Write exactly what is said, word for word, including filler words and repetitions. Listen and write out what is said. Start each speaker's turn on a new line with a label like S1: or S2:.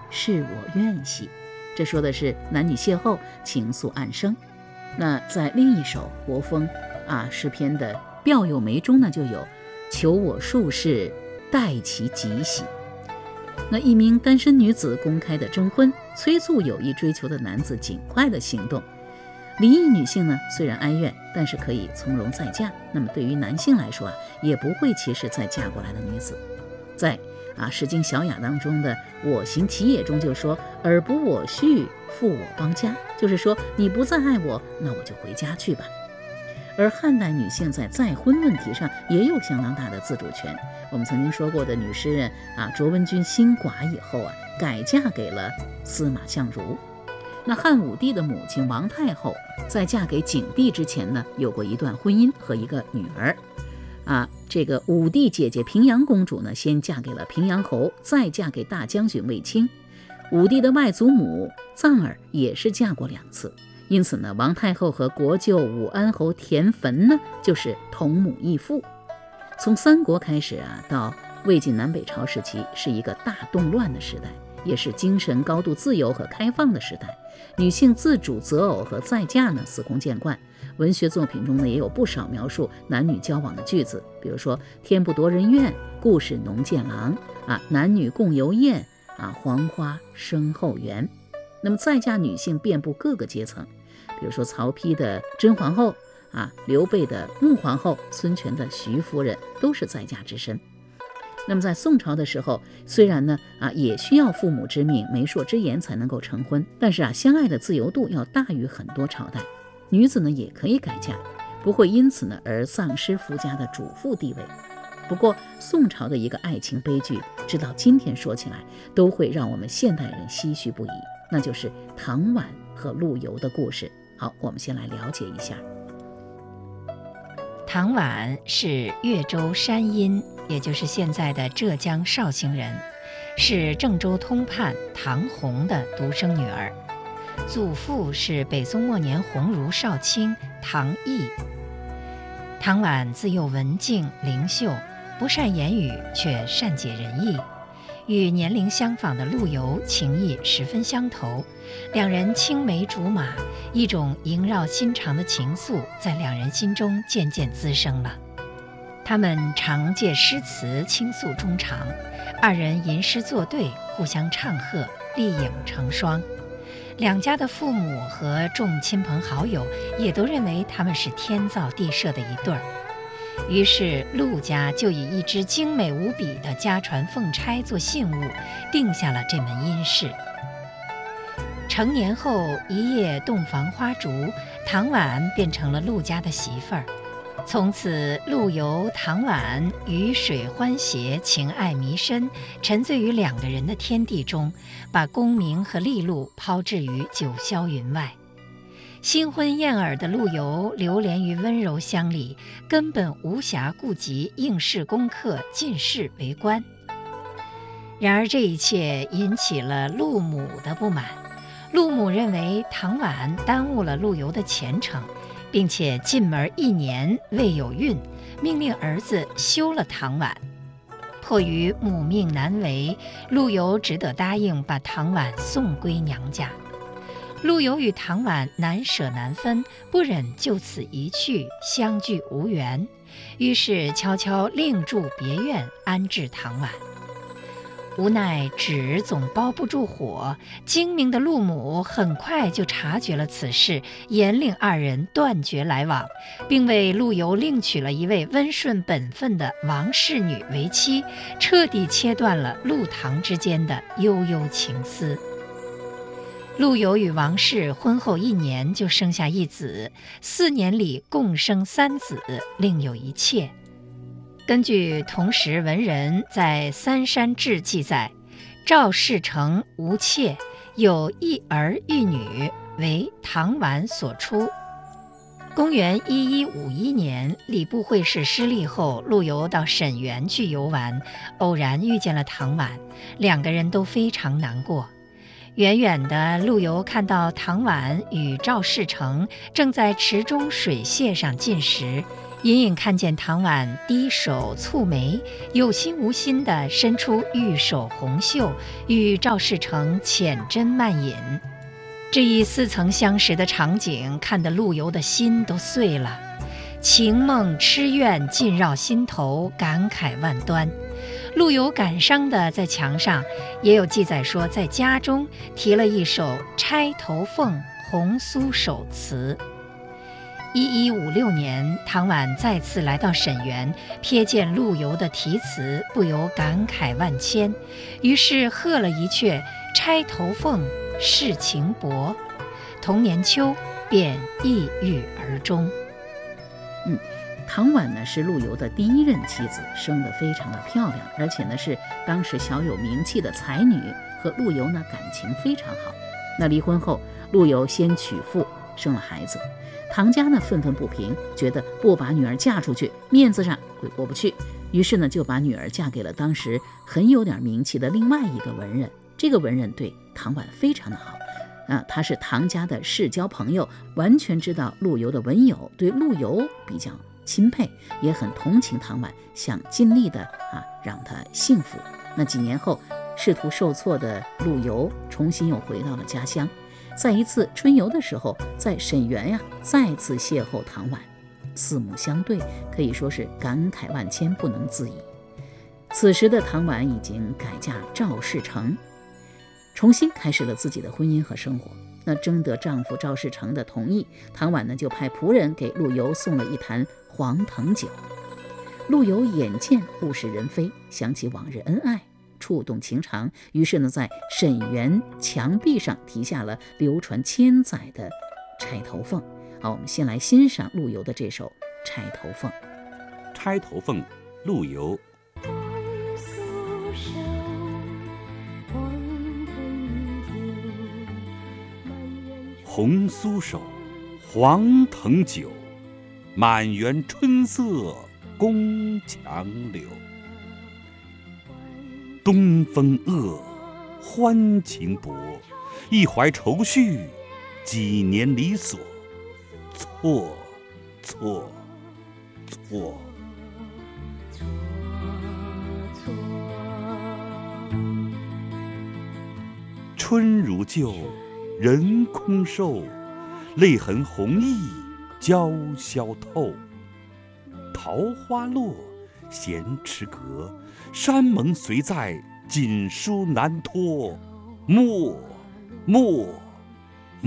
S1: 是我愿兮。这说的是男女邂逅，情愫暗生。那在另一首国风啊诗篇的调友梅中呢，就有求我术士，待其吉喜。那一名单身女子公开的征婚，催促有意追求的男子尽快的行动。离异女性呢，虽然哀怨，但是可以从容再嫁。那么对于男性来说啊，也不会歧视再嫁过来的女子。在啊《诗经·小雅》当中的“我行其野”中就说：“尔不我婿，复我邦家”，就是说你不再爱我，那我就回家去吧。而汉代女性在再婚问题上也有相当大的自主权。我们曾经说过的女诗人啊卓文君新寡以后啊，改嫁给了司马相如。那汉武帝的母亲王太后在嫁给景帝之前呢，有过一段婚姻和一个女儿。啊，这个武帝姐姐平阳公主呢，先嫁给了平阳侯，再嫁给大将军卫青。武帝的外祖母臧儿也是嫁过两次，因此呢，王太后和国舅武安侯田汾呢，就是同母异父。从三国开始啊，到魏晋南北朝时期，是一个大动乱的时代，也是精神高度自由和开放的时代。女性自主择偶和再嫁呢，司空见惯。文学作品中呢，也有不少描述男女交往的句子，比如说“天不夺人怨，故事农见郎”啊，“男女共游宴”啊，“黄花生后园”。那么再嫁女性遍布各个阶层，比如说曹丕的甄皇后啊，刘备的穆皇后，孙权的徐夫人，都是再嫁之身。那么在宋朝的时候，虽然呢啊也需要父母之命、媒妁之言才能够成婚，但是啊相爱的自由度要大于很多朝代。女子呢也可以改嫁，不会因此呢而丧失夫家的主妇地位。不过宋朝的一个爱情悲剧，直到今天说起来都会让我们现代人唏嘘不已，那就是唐婉和陆游的故事。好，我们先来了解一下。
S2: 唐婉是越州山阴，也就是现在的浙江绍兴人，是郑州通判唐弘的独生女儿。祖父是北宋末年鸿胪少卿唐毅。唐婉自幼文静灵秀，不善言语，却善解人意，与年龄相仿的陆游情谊十分相投，两人青梅竹马，一种萦绕心肠的情愫在两人心中渐渐滋生了。他们常借诗词倾诉衷肠，二人吟诗作对，互相唱和，丽影成双。两家的父母和众亲朋好友也都认为他们是天造地设的一对儿，于是陆家就以一只精美无比的家传凤钗做信物，定下了这门姻事。成年后一夜洞房花烛，唐婉变成了陆家的媳妇儿。从此陆游、唐婉鱼水欢谐，情爱弥深，沉醉于两个人的天地中，把功名和利禄抛掷于九霄云外。新婚燕尔的陆游流连于温柔乡里，根本无暇顾及应试功课、进士为官。然而这一切引起了陆母的不满，陆母认为唐婉耽误了陆游的前程，并且进门一年未有孕，命令儿子休了唐婉。迫于母命难违，陆游只得答应把唐婉送归娘家。陆游与唐婉难舍难分，不忍就此一去，相聚无缘，于是悄悄另筑别院，安置唐婉。无奈纸总包不住火，精明的陆母很快就察觉了此事，严令二人断绝来往，并为陆游另娶了一位温顺本分的王氏女为妻，彻底切断了陆唐之间的悠悠情思。陆游与王氏婚后一年就生下一子，四年里共生三子，另有一妾。根据同时文人在《三山志》记载，赵世成无妾，有一儿一女，为唐婉所出。公元一一五一年，礼部会试失利后，陆游到沈园去游玩，偶然遇见了唐婉，两个人都非常难过。远远的，陆游看到唐婉与赵世成正在池中水榭上进食， 隐隐看见唐婉低首蹙眉，有心无心地伸出玉手红袖，与赵世成浅斟慢饮。这一似曾相识的场景，看得陆游的心都碎了，情梦痴怨尽绕心头，感慨万端。陆游感伤的在墙上也有记载说，在家中题了一首《钗头凤·红酥手词》。一一五六年，唐婉再次来到沈园，瞥见陆游的题词，不由感慨万千，于是喝了一阙《钗头凤·世情薄》，同年秋便抑郁而终。
S1: 嗯，唐婉呢是陆游的第一任妻子，生得非常的漂亮，而且呢是当时小有名气的才女，和陆游呢感情非常好。那离婚后，陆游先娶妇，生了孩子。唐家呢愤愤不平，觉得不把女儿嫁出去，面子上会过不去，于是呢就把女儿嫁给了当时很有点名气的另外一个文人。这个文人对唐婉非常的好啊，他是唐家的世交朋友，完全知道陆游的文友，对陆游比较钦佩，也很同情唐婉，想尽力的啊让他幸福。那几年后，仕途受挫的陆游重新又回到了家乡，在一次春游的时候，在沈园呀再次邂逅唐婉，四目相对，可以说是感慨万千，不能自已。此时的唐婉已经改嫁赵世成，重新开始了自己的婚姻和生活。那征得丈夫赵世成的同意，唐婉呢就派仆人给陆游送了一坛黄藤酒。陆游眼见物是人非，想起往日恩爱，触动情长，于是呢在沈园墙壁上题下了流传千载的《钗头凤》。好，我们先来欣赏陆游的这首《钗头凤》。
S3: 《钗头凤》，陆游。红酥手，黄藤酒，满园春色宫墙柳。东风恶，欢情薄，一怀愁绪，几年离索。错错错。春如旧，人空瘦，泪痕红浥鲛绡透。桃花落，闲池阁，山盟随在，锦书难托。莫莫